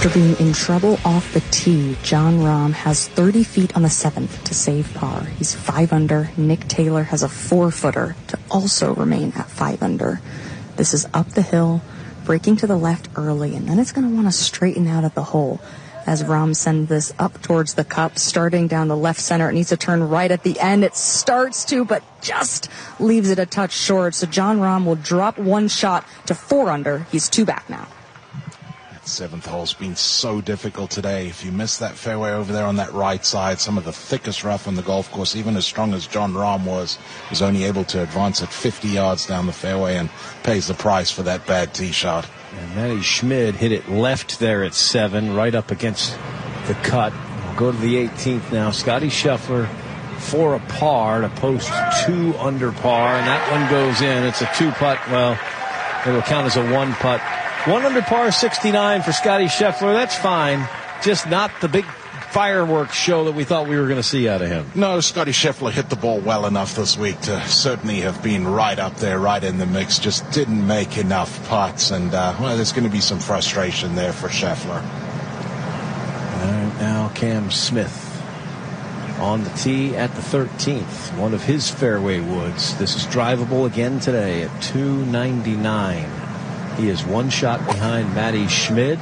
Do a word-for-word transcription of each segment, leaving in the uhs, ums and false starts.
After being in trouble off the tee, Jon Rahm has thirty feet on the seventh to save par. He's five under. Nick Taylor has a four-footer to also remain at five under. This is up the hill, breaking to the left early, and then it's going to want to straighten out at the hole. As Rahm sends this up towards the cup, starting down the left center. It needs to turn right at the end. It starts to, but just leaves it a touch short. So Jon Rahm will drop one shot to four under. He's two back now. That seventh hole's been so difficult today. If you miss that fairway over there on that right side, some of the thickest rough on the golf course, even as strong as Jon Rahm was, was only able to advance it fifty yards down the fairway and pays the price for that bad tee shot. And Matty Schmid hit it left there at seven, right up against the cut. We'll go to the eighteenth now. Scotty Scheffler, four a par to post two under par, and that one goes in. It's a two putt. Well, it will count as a one putt. One under par, sixty-nine for Scotty Scheffler. That's fine. Just not the big fireworks show that we thought we were going to see out of him. No, Scotty Scheffler hit the ball well enough this week to certainly have been right up there, right in the mix. Just didn't make enough putts, and uh, well, there's going to be some frustration there for Scheffler. And now Cam Smith on the tee at the thirteenth, one of his fairway woods. This is drivable again today at two ninety-nine. He is one shot behind Matty Schmid.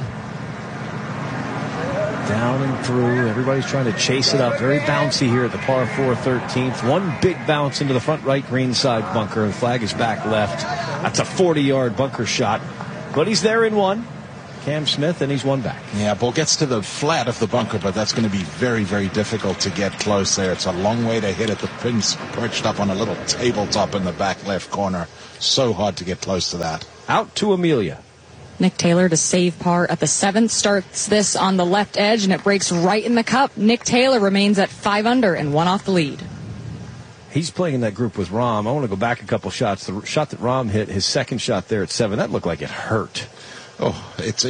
Down and through. Everybody's trying to chase it up. Very bouncy here at the par four thirteenth. One big bounce into the front right green side bunker. The flag is back left. That's a forty-yard bunker shot. But he's there in one. Cam Smith, and he's one back. Yeah, ball gets to the flat of the bunker, but that's going to be very, very difficult to get close there. It's a long way to hit it. The pin's perched up on a little tabletop in the back left corner. So hard to get close to that. Out to Amelia. Nick Taylor to save par at the seventh, starts this on the left edge, and it breaks right in the cup. Nick Taylor remains at five under and one off the lead. He's playing in that group with Rahm. I want to go back a couple shots. The shot that Rahm hit, his second shot there at seven, that looked like it hurt. Oh, it's